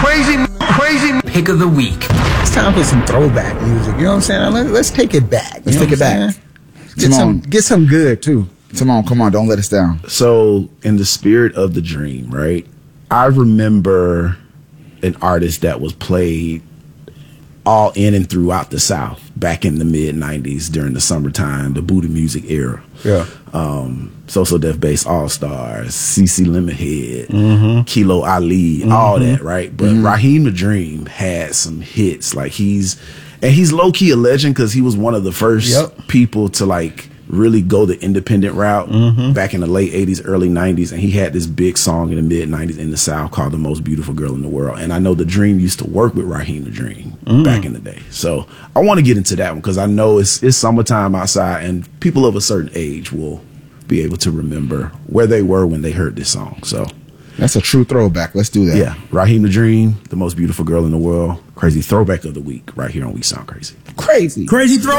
crazy pick of the week. It's time for some throwback music. You know what I'm saying? Let's take it back. Let's take it back. Get some good too. Timon, come on, don't let us down. So, in the spirit of the dream, right? I remember an artist that was played all in and throughout the South back in the mid 90s during the summertime, the Buddha music era. Yeah. So Def Bass All Stars, CC Lemonhead, Kilo Ali, all that, right? But Raheem the Dream had some hits. Like he's low key a legend because he was one of the first people to like really go the independent route back in the late 80s, early 90s. And he had this big song in the mid 90s in the South called The Most Beautiful Girl in the World. And I know the Dream used to work with Raheem the Dream back in the day. So I want to get into that one because I know it's summertime outside and people of a certain age will be able to remember where they were when they heard this song. So that's a true throwback. Let's do that. Yeah. Raheem the Dream, The Most Beautiful Girl in the World. Crazy throwback of the week right here on We Sound Crazy. Crazy. Crazy throwback.